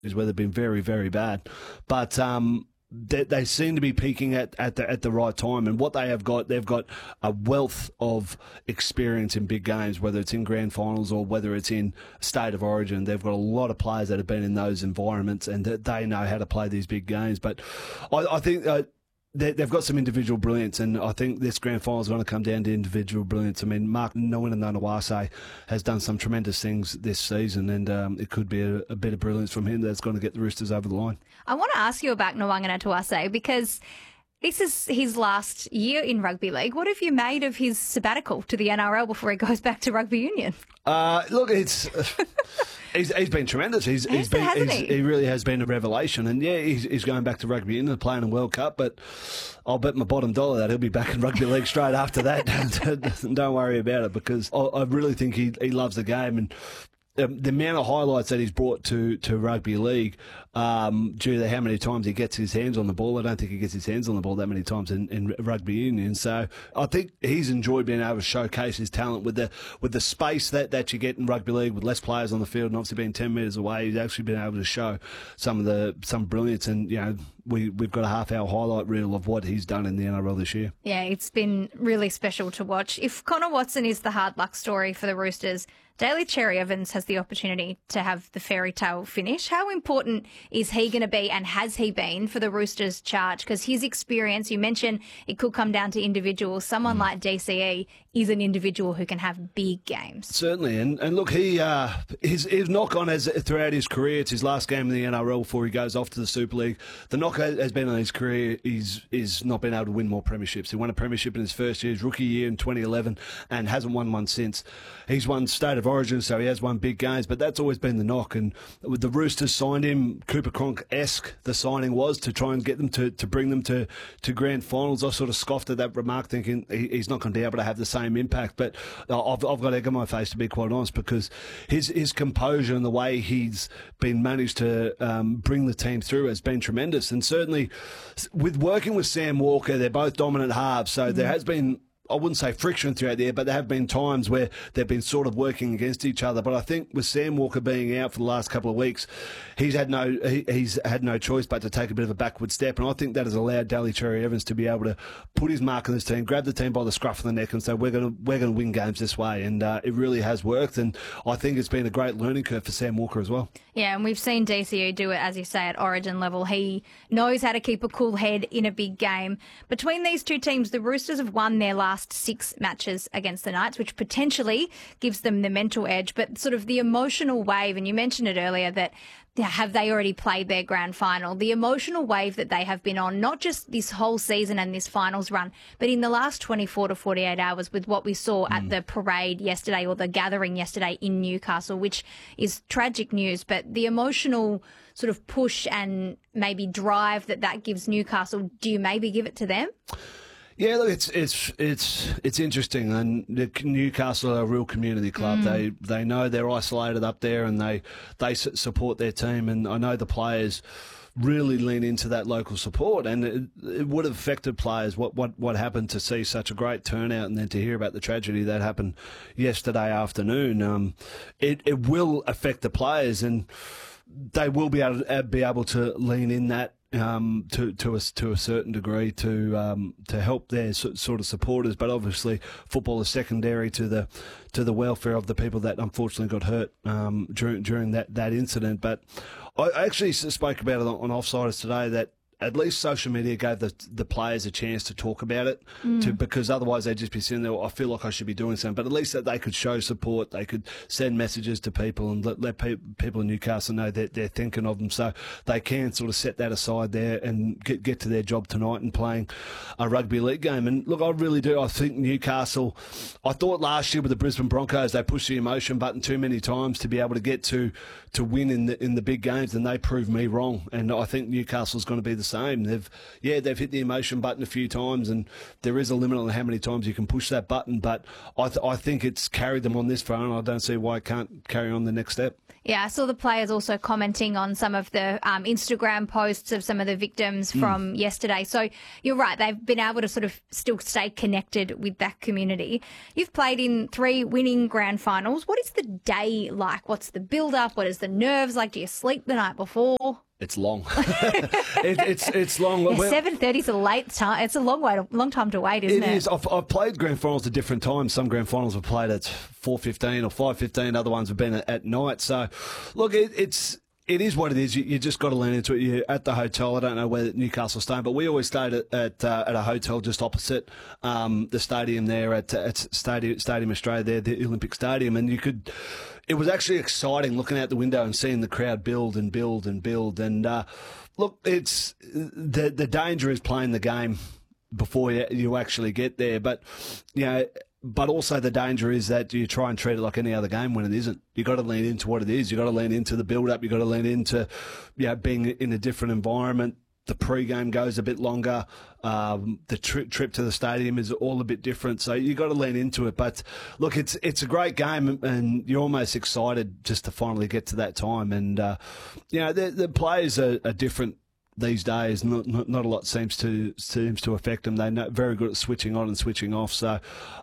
where they've been very, very bad. But they seem to be peaking at the right time. And what they've got a wealth of experience in big games, whether it's in grand finals or whether it's in State of Origin. They've got a lot of players that have been in those environments and that they know how to play these big games. But I think they've got some individual brilliance, and I think this grand final is going to come down to individual brilliance. I mean, Mark Nawaqanitawase has done some tremendous things this season, and it could be a bit of brilliance from him that's going to get the Roosters over the line. I want to ask you about Nawaqanitawase because this is his last year in rugby league. What have you made of his sabbatical to the NRL before he goes back to rugby union? Look, it's he's been tremendous. He really has been a revelation. And yeah, he's going back to rugby union, playing in World Cup. But I'll bet my bottom dollar that he'll be back in rugby league straight after that. Don't worry about it, because I really think he loves the game. And the amount of highlights that he's brought to rugby league, due to how many times he gets his hands on the ball. I don't think he gets his hands on the ball that many times in rugby union. So I think he's enjoyed being able to showcase his talent with the space that you get in rugby league with less players on the field and obviously being 10 metres away. He's actually been able to show some brilliance, and we've got a half-hour highlight reel of what he's done in the NRL this year. Yeah, it's been really special to watch. If Connor Watson is the hard luck story for the Roosters, Daly Cherry Evans has the opportunity to have the fairy tale finish. How important is he going to be, and has he been, for the Roosters charge? Because his experience, you mentioned it could come down to individuals. Someone like DCE is an individual who can have big games. Certainly. And look, his knock on throughout his career, it's his last game in the NRL before he goes off to the Super League. The knock has been on his career is not been able to win more premierships. He won a premiership in his first year, his rookie year in 2011, and hasn't won one since. He's won State of Origin, so he has won big games, but that's always been the knock. And the Roosters signed him, Cooper Cronk-esque the signing was, to try and get them to bring them to grand finals. I sort of scoffed at that remark, thinking he's not going to be able to have the same impact. But I've got egg on my face, to be quite honest, because his composure and the way he's been managed to bring the team through has been tremendous. And certainly, with working with Sam Walker, they're both dominant halves, so there has been, I wouldn't say friction throughout there, but there have been times where they've been sort of working against each other. But I think with Sam Walker being out for the last couple of weeks, he's had no choice but to take a bit of a backward step. And I think that has allowed Daly Cherry Evans to be able to put his mark on this team, grab the team by the scruff of the neck and say, we're going to win games this way. And it really has worked. And I think it's been a great learning curve for Sam Walker as well. Yeah, and we've seen DCE do it, as you say, at Origin level. He knows how to keep a cool head in a big game. Between these two teams, the Roosters have won their last 6 matches against the Knights, which potentially gives them the mental edge. But sort of the emotional wave, and you mentioned it earlier, that have they already played their grand final? The emotional wave that they have been on, not just this whole season and this finals run, but in the last 24 to 48 hours with what we saw at the parade yesterday, or the gathering yesterday in Newcastle, which is tragic news. But the emotional sort of push and maybe drive that gives Newcastle, do you maybe give it to them? Yeah, look, it's interesting, and Newcastle are a real community club. They know they're isolated up there, and they support their team, and I know the players really lean into that local support, and it would have affected players what happened to see such a great turnout, and then to hear about the tragedy that happened yesterday afternoon. It will affect the players, and they will be able to lean in that to a certain degree to help their sort of supporters, but obviously football is secondary to the welfare of the people that unfortunately got hurt during that incident. But I actually spoke about it on Offsiders today, that at least social media gave the players a chance to talk about it, because otherwise they'd just be sitting there, I feel like I should be doing something. But at least that they could show support, they could send messages to people and let people in Newcastle know that they're thinking of them, so they can sort of set that aside there and get to their job tonight and playing a rugby league game. And look, I really do. I think Newcastle, I thought last year with the Brisbane Broncos, they pushed the emotion button too many times to be able to get to win in the big games, and they proved me wrong. And I think Newcastle's going to be the same. They've hit the emotion button a few times, and there is a limit on how many times you can push that button. But I think it's carried them on this front, and I don't see why it can't carry on the next step. Yeah, I saw the players also commenting on some of the Instagram posts of some of the victims from yesterday. So you're right, they've been able to sort of still stay connected with that community. You've played in 3 winning grand finals. What is the day like? What's the build-up? What is the nerves like? Do you sleep the night before? It's long. It's long. Yeah, 7:30 is a late time. It's a long time to wait, isn't it? It is. I've played grand finals at different times. Some grand finals have played at 4:15 or 5:15. Other ones have been at night. So, look, it is what it is. You just got to lean into it. You're at the hotel. I don't know where Newcastle's staying, but we always stayed at a hotel just opposite the stadium there at Stadium Australia there, the Olympic Stadium, and it was actually exciting looking out the window and seeing the crowd build and build and build. And look, it's the danger is playing the game before you actually get there, but But also the danger is that you try and treat it like any other game when it isn't. You've got to lean into what it is. You've got to lean into the build-up. You've got to lean into being in a different environment. The pre-game goes a bit longer. The trip to the stadium is all a bit different. So you've got to lean into it. But, look, it's a great game, and you're almost excited just to finally get to that time. And, the players are different these days. Not a lot seems to affect them. They're very good at switching on and switching off. So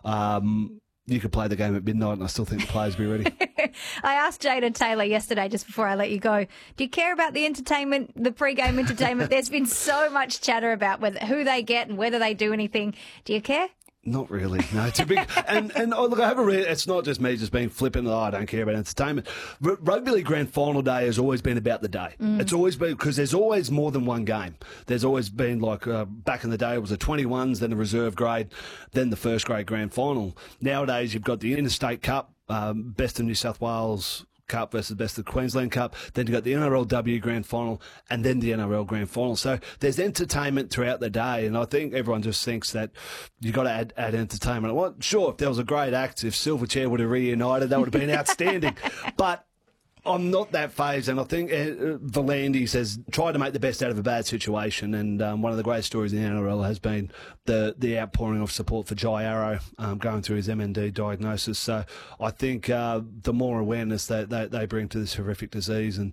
you could play the game at midnight, and I still think the players will be ready. I asked Jada Taylor yesterday, just before I let you go, do you care about the entertainment, the pre-game entertainment? There's been so much chatter about who they get and whether they do anything. Do you care? Not really. No, it's a big and look, I haven't read. It's not just me just being flippant. I don't care about entertainment. Rugby League Grand Final Day has always been about the day. It's always been, because there's always more than one game. There's always been, like back in the day, it was the 21s, then the reserve grade, then the first grade grand final. Nowadays, you've got the Interstate Cup, Best of New South Wales Cup versus Best of Queensland Cup. Then you've got the NRLW Grand Final and then the NRL Grand Final. So there's entertainment throughout the day, and I think everyone just thinks that you've got to add entertainment. Well, sure, if there was a great act, if Silverchair would have reunited, that would have been outstanding. But I'm not that phased, and I think V'landys has tried to make the best out of a bad situation, and one of the great stories in the NRL has been the outpouring of support for Jai Arrow going through his MND diagnosis. So I think the more awareness that they bring to this horrific disease, and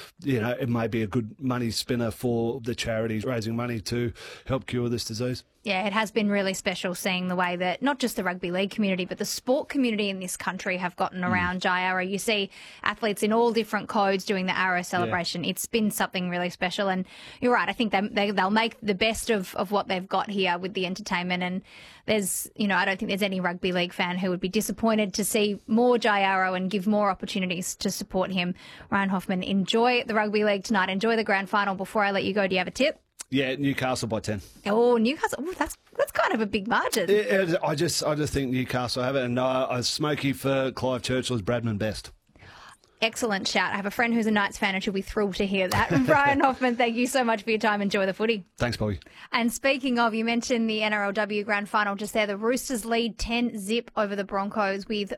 it may be a good money spinner for the charities raising money to help cure this disease. Yeah, it has been really special seeing the way that not just the rugby league community, but the sport community in this country have gotten around Jai Arrow. You see athletes in all different codes doing the Arrow celebration. Yeah. It's been something really special. And you're right, I think they'll make the best of what they've got here with the entertainment. And there's, I don't think there's any rugby league fan who would be disappointed to see more Jai Arrow and give more opportunities to support him. Ryan Hoffman, enjoy the rugby league tonight. Enjoy the grand final. Before I let you go, do you have a tip? Yeah, Newcastle by 10. Oh, Newcastle. Oh, that's kind of a big margin. I just think Newcastle have it. And Smokey for Clive Churchill is Bradman best. Excellent shout. I have a friend who's a Knights fan and she'll be thrilled to hear that. Brian Hoffman, thank you so much for your time. Enjoy the footy. Thanks, Bobby. And speaking of, you mentioned the NRLW Grand Final just there. The Roosters lead 10-0 over the Broncos with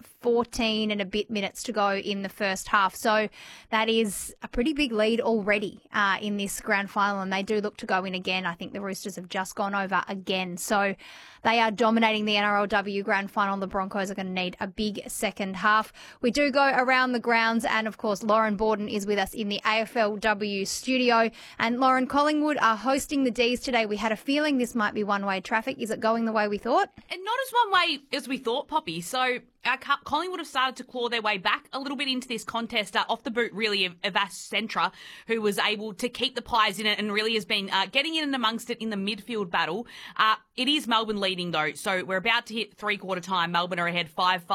14 and a bit minutes to go in the first half. So that is a pretty big lead already in this Grand Final, and they do look to go in again. I think the Roosters have just gone over again. So they are dominating the NRLW Grand Final. The Broncos are going to need a big second half. We do go around the grounds, and of course, Lauren Borden is with us in the AFLW studio. And Lauren, Collingwood are hosting the D's today. We had a feeling this might be one-way traffic. Is it going the way we thought? And not as one way as we thought, Poppy. So Collingwood have started to claw their way back a little bit into this contest, off the boot, really, of Ash Centra, who was able to keep the Pies in it and really has been getting in and amongst it in the midfield battle. It is Melbourne leading, though, so we're about to hit three-quarter time. Melbourne are ahead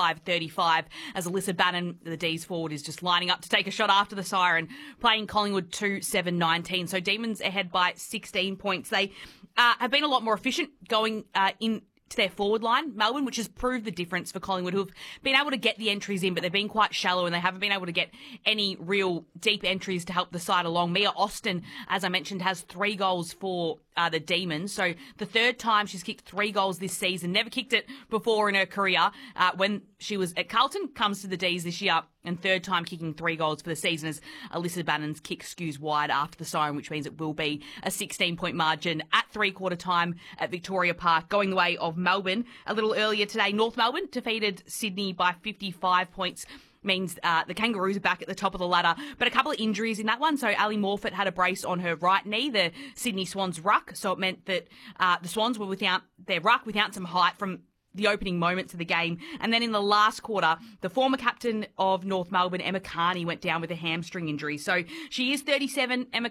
5-5-35 as Alyssa Bannon, the D's forward, is just lining up to take a shot after the siren, playing Collingwood 2-7-19. So Demons ahead by 16 points. They have been a lot more efficient going in to their forward line, Melbourne, which has proved the difference for Collingwood, who have been able to get the entries in, but they've been quite shallow and they haven't been able to get any real deep entries to help the side along. Mia Austin, as I mentioned, has 3 goals for the Demons. So the third time she's kicked 3 goals this season. Never kicked it before in her career when she was at Carlton. Comes to the D's this year. And third time kicking 3 goals for the season as Alyssa Bannon's kick skews wide after the siren, which means it will be a 16-point margin at 3/4 time at Victoria Park, going the way of Melbourne. A little earlier today, North Melbourne defeated Sydney by 55 points. Means the Kangaroos are back at the top of the ladder. But a couple of injuries in that one. So Ali Morfitt had a brace on her right knee, the Sydney Swans ruck. So it meant that the Swans were without their ruck, without some height from the opening moments of the game. And then in the last quarter, the former captain of North Melbourne, Emma Carney, went down with a hamstring injury. So she is 37, Emma